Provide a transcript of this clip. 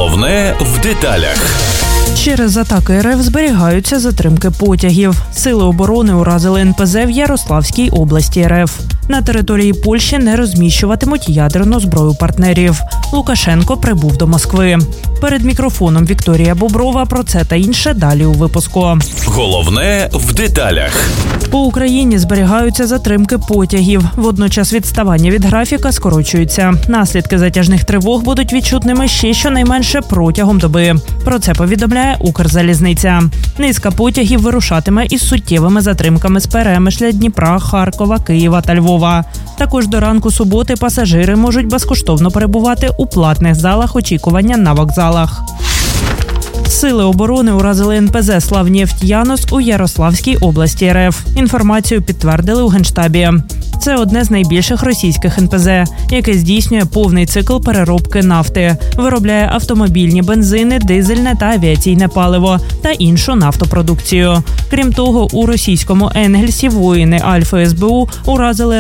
Головне в деталях. Через атаки РФ зберігаються затримки потягів. Сили оборони уразили НПЗ в Ярославській області РФ. На території Польщі не розміщуватимуть ядерну зброю партнерів. Лукашенко прибув до Москви. Перед мікрофоном Вікторія Боброва про це та інше далі у випуску. Головне в деталях. По Україні зберігаються затримки потягів. Водночас відставання від графіка скорочується. Наслідки затяжних тривог будуть відчутними ще щонайменше протягом доби. Про це повідомляє Укрзалізниця. Низка потягів вирушатиме із суттєвими затримками з Перемишля, Дніпра, Харкова, Києва та Львова. Також до ранку суботи пасажири можуть безкоштовно перебувати у платних залах очікування на вокзалах. Сили оборони уразили НПЗ «Славнефть-Янос» у Ярославській області РФ. Інформацію підтвердили у Генштабі. Це одне з найбільших російських НПЗ, яке здійснює повний цикл переробки нафти, виробляє автомобільні бензини, дизельне та авіаційне паливо та іншу нафтопродукцію. Крім того, у російському Енгельсі воїни Альфа СБУ уразили